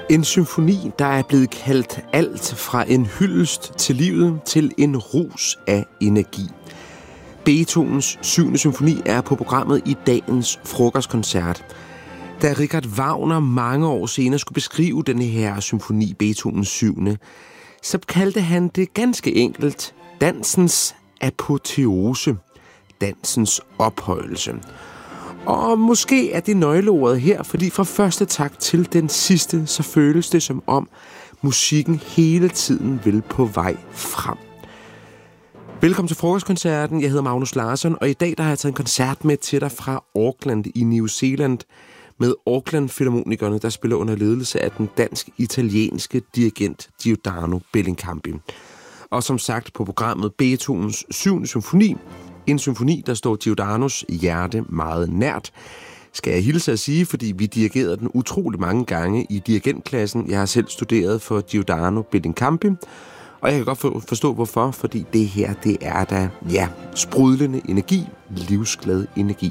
En symfoni, der er blevet kaldt alt fra en hyldest til livet til en rus af energi. Beethovens 7. symfoni er på programmet i dagens frokostkoncert. Da Richard Wagner mange år senere skulle beskrive denne her symfoni, Beethovens 7., så kaldte han det ganske enkelt dansens apoteose, dansens ophøjelse. Og måske er det nøgleordet her, fordi fra første takt til den sidste, så føles det som om musikken hele tiden vil på vej frem. Velkommen til frokostkoncerten. Jeg hedder Magnus Larsson, og i dag der har jeg taget en koncert med til dig fra Auckland i New Zealand med Auckland Filharmonikerne, der spiller under ledelse af den dansk-italienske dirigent Giordano Bellincampi. Og som sagt på programmet Beethovens 7. symfoni, en symfoni, der står Giordanos hjerte meget nært, skal jeg hilse at sige, fordi vi dirigerede den utrolig mange gange i dirigentklassen. Jeg har selv studeret for Giordano Bellincampi, og jeg kan godt forstå hvorfor, fordi det her, det er da, sprudlende energi, livsglad energi.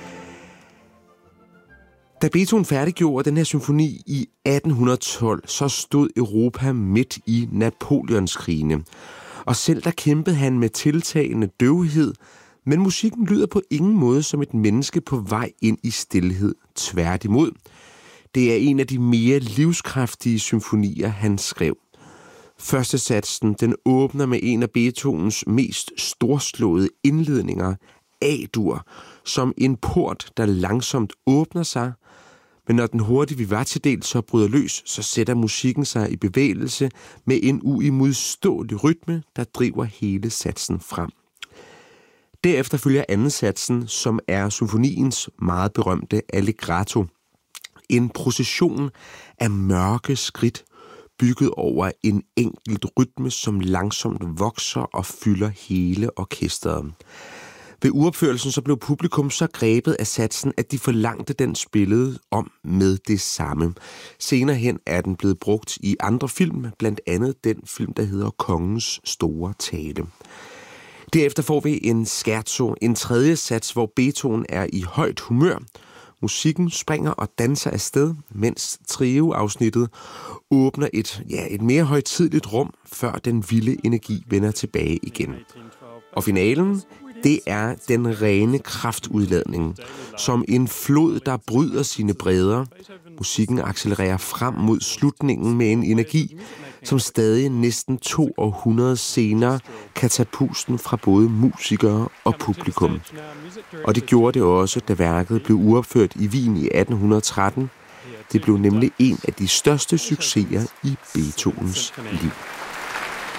Da Beethoven færdiggjorde den her symfoni i 1812, så stod Europa midt i Napoleonskrigene. Og selv der kæmpede han med tiltagende døvhed, men musikken lyder på ingen måde som et menneske på vej ind i stilhed. Tværtimod. Det er en af de mere livskraftige symfonier, han skrev. Første satsen, den åbner med en af Beethovens mest storslåede indledninger, A-dur, som en port, der langsomt åbner sig. Men når den hurtigt vivace-del så bryder løs, så sætter musikken sig i bevægelse med en uimodståelig rytme, der driver hele satsen frem. Derefter følger anden satsen, som er symfoniens meget berømte allegretto. En procession af mørke skridt, bygget over en enkelt rytme, som langsomt vokser og fylder hele orkestret. Ved uropførelsen så blev publikum så grebet af satsen, at de forlangte den spillede om med det samme. Senere hen er den blevet brugt i andre film, blandt andet den film, der hedder Kongens Store Tale. Derefter får vi en scherzo, en tredje sats, hvor Beethoven er i højt humør. Musikken springer og danser afsted, mens trio-afsnittet åbner et mere højtideligt rum, før den vilde energi vender tilbage igen. Og finalen, det er den rene kraftudladning, som en flod, der bryder sine bredder. Musikken accelererer frem mod slutningen med en energi, som stadig næsten 2 århundreder senere kan tage pusten fra både musikere og publikum. Og det gjorde det også, da værket blev uropført i Wien i 1813. Det blev nemlig en af de største succeser i Beethovens liv.